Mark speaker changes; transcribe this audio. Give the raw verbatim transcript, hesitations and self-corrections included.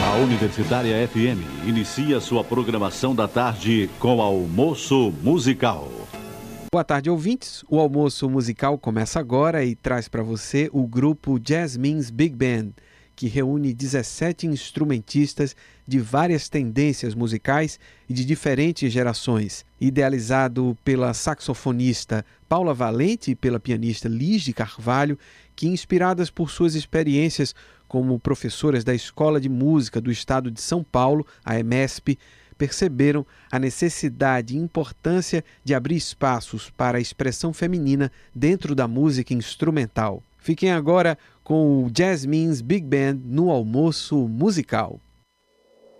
Speaker 1: A Universitária F M inicia sua programação da tarde com Almoço Musical.
Speaker 2: Boa tarde, ouvintes. O Almoço Musical começa agora e traz para você o grupo Jasmine's Big Band, que reúne dezessete instrumentistas de várias tendências musicais e de diferentes gerações. Idealizado pela saxofonista Paula Valente e pela pianista Liz de Carvalho, que, inspiradas por suas experiências como professoras da Escola de Música do Estado de São Paulo, a EMESP, perceberam a necessidade e importância de abrir espaços para a expressão feminina dentro da música instrumental. Fiquem agora com o Jasmine's Big Band no Almoço Musical.